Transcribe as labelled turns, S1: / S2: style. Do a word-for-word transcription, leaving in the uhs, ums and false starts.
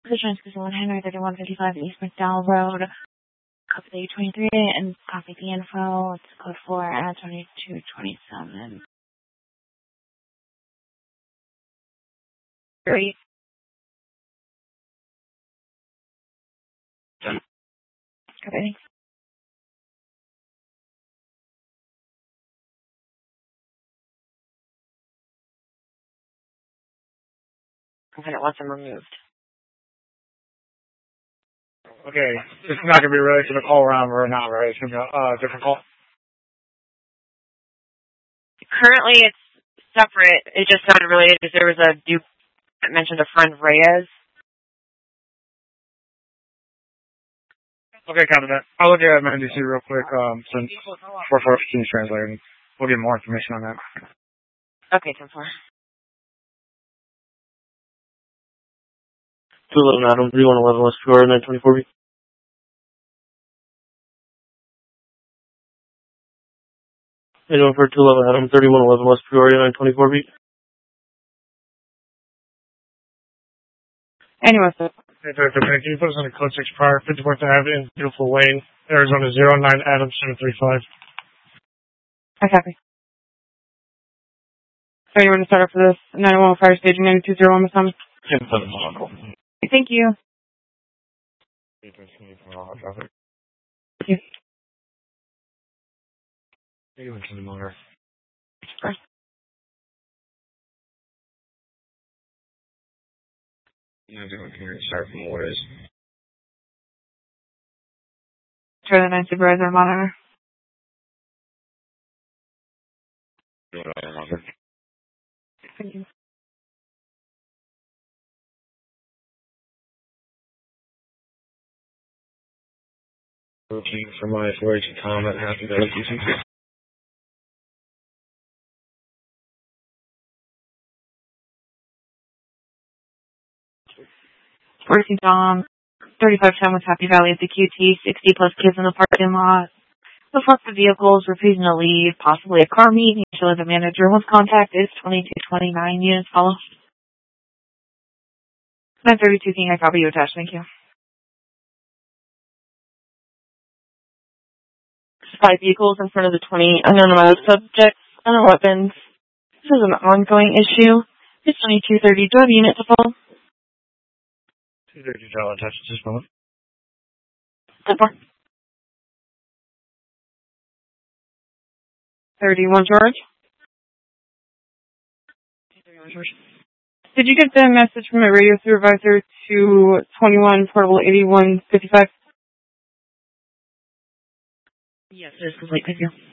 S1: Position is one Henry thirty-one fifty-five East McDowell Road. Copy the eight twenty-three and copy the info. It's code four at twenty-two twenty-seven. Great. Okay. Okay, it wants them removed.
S2: Okay, it's not going to be ready for the call around or not ready. It's going to be a uh, different call.
S1: Currently, it's separate. It just sounded related because there was a dupe that mentioned a friend Reyes.
S2: Okay, copy that. I'll look at M D C real quick um, since four four fifteen is translating. We'll get more information on that.
S1: Okay, ten four.
S3: two eleven Adam, three one eleven West Peoria, nine twenty-four B. Anyone for two eleven Adam, thirty-one eleven West Peoria, nine twenty-four B.
S1: Anyway, so.
S2: Hey, Director, can you put us on the code six prior, fifty-fourth Avenue, Beautiful Lane, Arizona zero nine Adam seven three five.
S1: I copy. So you want to start up for this? nine one one Fire Station nine two zero one, Miss Thomas? Thank you. Thank you.
S2: You went to the motor.
S1: Sure.
S2: You know, doing here, start from what is.
S1: Try the nine supervisor monitor. Thank you.
S2: Looking for my authority to comment after that.
S1: fourteen Dom, thirty-five ten with Happy Valley at the Q T, sixty plus kids in the parking lot. The front of the vehicles refusing to leave, possibly a car meet. Usually the manager once contact is twenty-two twenty-nine units follow. nine thirty-two King, I copy you attached, thank you. Five vehicles in front of the twenty unidentified subjects, under weapons. This is an ongoing issue. It's twenty-two thirty. Do I have a unit to follow?
S2: two thirty, I'll attach at this moment.
S1: ten four. thirty-one George. thirty-one George. Did you get the message from the radio supervisor to twenty-one portable eighty-one fifty-five? Yes, it is complete. Thank you.